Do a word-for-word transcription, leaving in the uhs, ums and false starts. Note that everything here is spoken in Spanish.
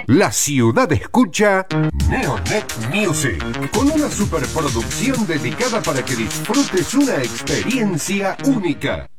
La ciudad escucha Neonet Music, con una superproducción dedicada para que disfrutes una experiencia única.